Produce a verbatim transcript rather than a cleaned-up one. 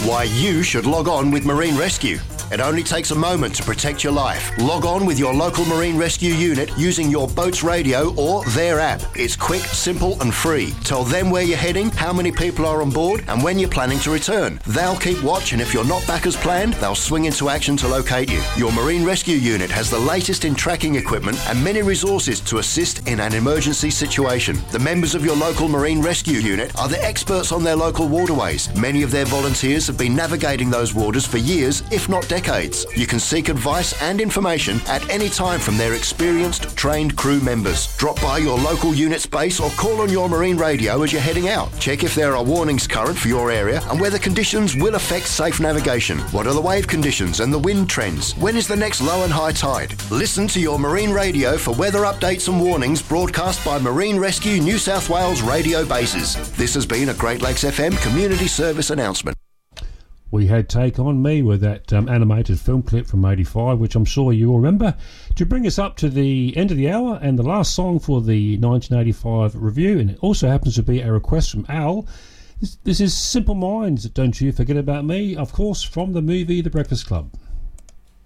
Why you should log on with Marine Rescue. It only takes a moment to protect your life. Log on with your local Marine Rescue unit using your boat's radio or their app. It's quick, simple and free. Tell them where you're heading, how many people are on board and when you're planning to return. They'll keep watch, and if you're not back as planned, they'll swing into action to locate you. Your Marine Rescue unit has the latest in tracking equipment and many resources to assist in an emergency situation. The members of your local Marine Rescue unit are the experts on their local waterways. Many of their volunteers have been navigating those waters for years, if not decades. You can seek advice and information at any time from their experienced, trained crew members. Drop by your local unit's base or call on your marine radio as you're heading out. Check if there are warnings current for your area and whether conditions will affect safe navigation. What are the wave conditions and the wind trends? When is the next low and high tide? Listen to your marine radio for weather updates and warnings broadcast by Marine Rescue New South Wales radio bases. This has been a Great Lakes F M community service announcement. We had Take On Me with that um, animated film clip from eighty-five, which I'm sure you all remember, to bring us up to the end of the hour and the last song for the nineteen eighty-five review. And it also happens to be a request from Al. This, this is Simple Minds, Don't You Forget About Me, of course, from the movie The Breakfast Club.